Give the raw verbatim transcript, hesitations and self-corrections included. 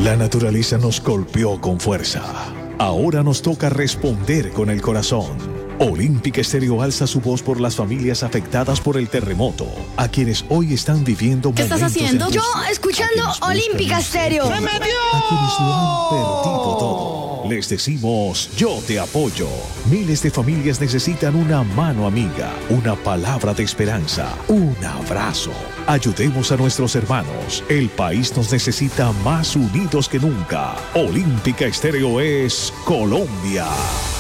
La naturaleza nos golpeó con fuerza. Ahora nos toca responder con el corazón. Olímpica Estéreo alza su voz por las familias afectadas por el terremoto, a quienes hoy están viviendo ¿Qué momentos estás haciendo? de Yo angustia, escuchando a quienes Olímpica buscan Estéreo. un ¡Se sentido, a quienes lo han perdido todo. Les decimos, yo te apoyo. Miles de familias necesitan una mano amiga, una palabra de esperanza, un abrazo. Ayudemos a nuestros hermanos. El país nos necesita más unidos que nunca. Olímpica Estéreo es Colombia.